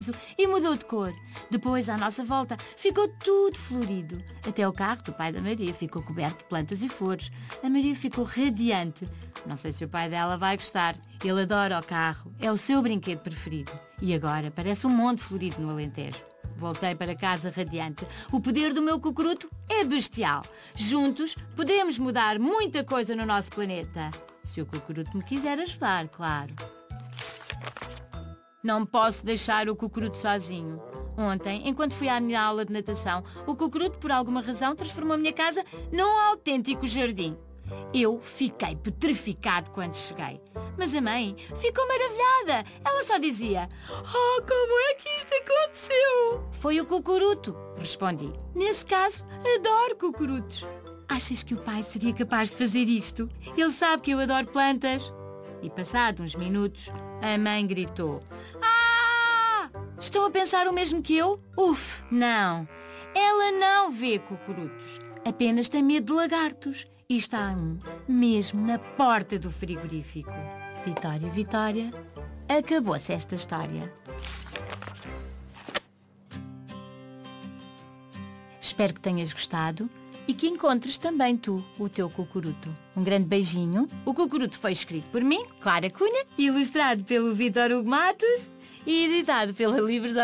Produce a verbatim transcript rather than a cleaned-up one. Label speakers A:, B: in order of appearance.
A: e mudou de cor. Depois, à nossa volta, ficou tudo florido. Até o carro do pai da Maria ficou coberto de plantas e flores. A Maria ficou radiante. Não sei se o pai dela vai gostar. Ele adora o carro. É o seu brinquedo preferido. E agora parece um monte florido no Alentejo. Voltei para casa radiante. O poder do meu cucuruto é bestial. Juntos podemos mudar muita coisa no nosso planeta. Se o cucuruto me quiser ajudar, claro. Não posso deixar o cucuruto sozinho. Ontem, enquanto fui à minha aula de natação, o cucuruto, por alguma razão, transformou a minha casa num autêntico jardim. Eu fiquei petrificado quando cheguei. Mas a mãe ficou maravilhada. Ela só dizia: "Oh, como é que isto aconteceu?" "Foi o cucuruto", respondi. Nesse caso, adoro cucurutos. Achas que o pai seria capaz de fazer isto? Ele sabe que eu adoro plantas. E passados uns minutos, a mãe gritou: "Ah! Estão a pensar o mesmo que eu?" Uf, não. Ela não vê cucurutos. Apenas tem medo de lagartos. E está um mesmo na porta do frigorífico. Vitória, Vitória, acabou-se esta história. Espero que tenhas gostado e que encontres também tu o teu cucuruto. Um grande beijinho. O cucuruto foi escrito por mim, Clara Cunha, ilustrado pelo Vítor Hugo Matos e editado pela Livros